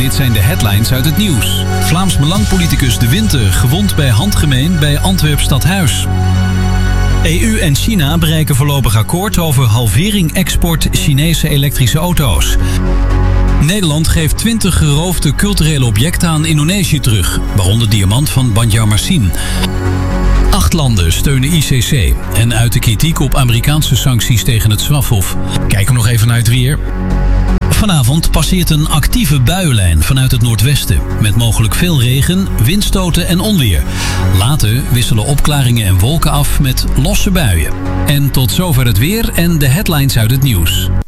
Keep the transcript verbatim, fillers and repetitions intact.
Dit zijn de headlines uit het nieuws. Vlaams Belang-politicus De Winter gewond bij handgemeen bij Antwerp Stadhuis. E U en China bereiken voorlopig akkoord over halvering export Chinese elektrische auto's. Nederland geeft twintig geroofde culturele objecten aan Indonesië terug, waaronder diamant van Banjarmasin. Acht landen steunen I C C en uiten kritiek op Amerikaanse sancties tegen het Zwafhof. Kijken we nog even naar het weer. Vanavond passeert een actieve buienlijn vanuit het noordwesten, met mogelijk veel regen, windstoten en onweer. Later wisselen opklaringen en wolken af met losse buien. En tot zover het weer en de headlines uit het nieuws.